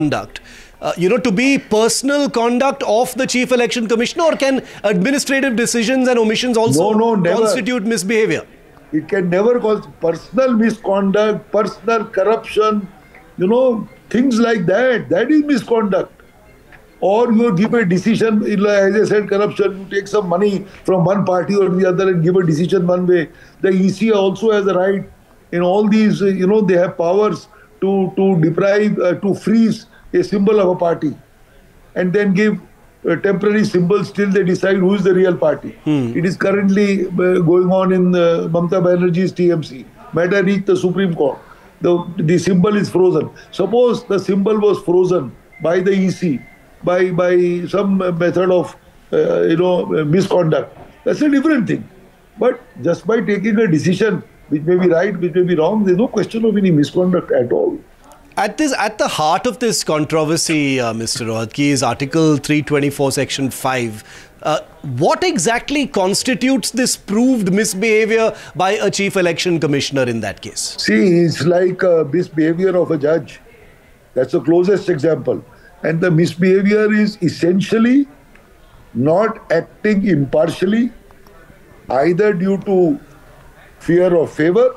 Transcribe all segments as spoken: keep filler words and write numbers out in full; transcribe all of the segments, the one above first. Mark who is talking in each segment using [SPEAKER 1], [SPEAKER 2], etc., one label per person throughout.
[SPEAKER 1] conduct, uh, you know, to be personal conduct of the Chief Election Commissioner, or can administrative decisions and omissions also
[SPEAKER 2] no, no,
[SPEAKER 1] constitute misbehavior?
[SPEAKER 2] It can never cause personal misconduct, personal corruption, you know, things like that. That is misconduct. Or you give a decision, as I said, corruption, you take some money from one party or the other and give a decision one way. The E C also has a right in all these, you know, they have powers to, to deprive, uh, to freeze a symbol of a party and then give uh, temporary symbols till they decide who is the real party. Hmm. It is currently uh, going on in uh, Mamata Banerjee's T M C. Matter reached the Supreme Court. The, the symbol is frozen. Suppose the symbol was frozen by the E C, by, by some method of, uh, you know, misconduct. That's a different thing. But just by taking a decision, which may be right, which may be wrong, there's no question of any misconduct at all.
[SPEAKER 1] At this, at the heart of this controversy, uh, Mister Rohatgi, is Article three twenty-four, Section five. Uh, what exactly constitutes this proved misbehavior by a Chief Election Commissioner in that case?
[SPEAKER 2] See, it's like uh, misbehavior of a judge. That's the closest example. And the misbehavior is essentially not acting impartially, either due to fear of favor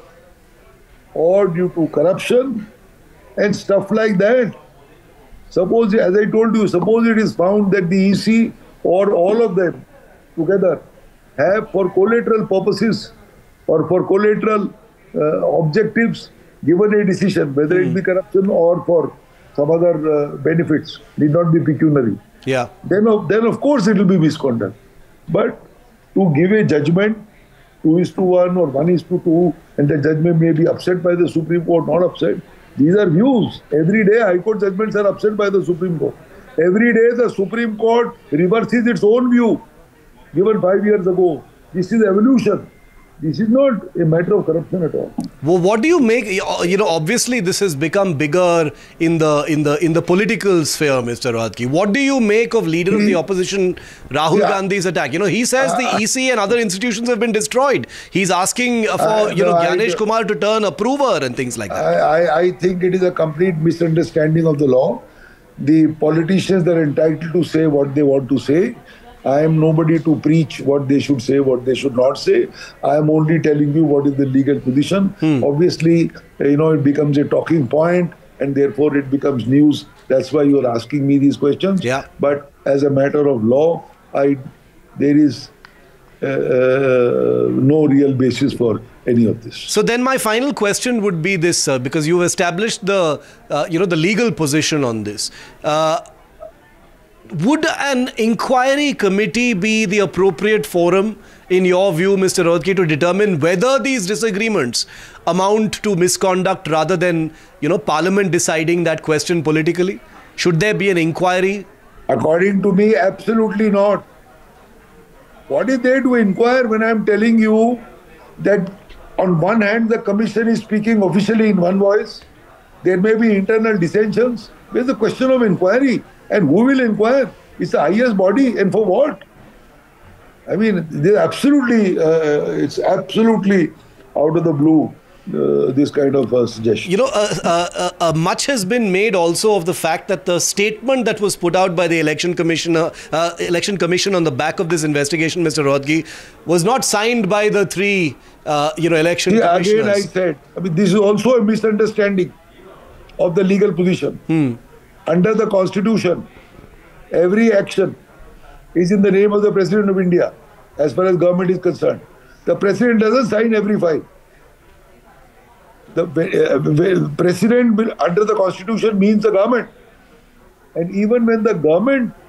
[SPEAKER 2] or due to corruption and stuff like that. Suppose, as I told you, suppose it is found that the E C or all of them together have, for collateral purposes or for collateral uh, objectives, given a decision, whether mm. it be corruption or for some other uh, benefits, need not be pecuniary.
[SPEAKER 1] Yeah.
[SPEAKER 2] Then of, then of course it will be misconduct. But to give a judgment, two is to one or one is to two, and the judgment may be upset by the Supreme Court, not upset. These are views. Every day High Court judgments are upset by the Supreme Court. Every day the Supreme Court reverses its own view, given five years ago. This is evolution. This is not a matter of corruption at all.
[SPEAKER 1] Well, what do you make? You know, obviously this has become bigger in the in the in the political sphere, Mister Rohatgi. What do you make of leader of the opposition Rahul yeah. Gandhi's attack? You know, he says uh, the E C and other institutions have been destroyed. He's asking for uh, you know no, Gyanesh I, Kumar to turn approver and things like that.
[SPEAKER 2] I, I I think it is a complete misunderstanding of the law. The politicians are entitled to say what they want to say. I am nobody to preach what they should say, what they should not say. I am only telling you what is the legal position. Hmm. Obviously, you know, it becomes a talking point and therefore it becomes news. That's why you are asking me these questions.
[SPEAKER 1] Yeah.
[SPEAKER 2] But as a matter of law, I there is uh, uh, no real basis for any of this.
[SPEAKER 1] So then my final question would be this, sir, because you've established the, uh, you know, the legal position on this. Uh, Would an inquiry committee be the appropriate forum, in your view, Mister Rohatgi, to determine whether these disagreements amount to misconduct rather than, you know, Parliament deciding that question politically? Should there be an inquiry?
[SPEAKER 2] According to me, absolutely not. What is there to inquire when I am telling you that on one hand, the Commission is speaking officially in one voice. There may be internal dissensions. There's the question of inquiry. And who will inquire? It's the highest body, and for what? I mean, they absolutely, uh, it's absolutely out of the blue, uh, this kind of uh, suggestion.
[SPEAKER 1] You know, uh, uh, uh, much has been made also of the fact that the statement that was put out by the Election Commissioner, uh, Election Commission on the back of this investigation, Mister Rohatgi, was not signed by the three, uh, you know, election
[SPEAKER 2] See,
[SPEAKER 1] commissioners.
[SPEAKER 2] Again, I said, I mean, this is also a misunderstanding of the legal position. Hmm. Under the Constitution, every action is in the name of the President of India, as far as government is concerned. The President doesn't sign every file. The uh, President, will, under the Constitution, means the government. And even when the government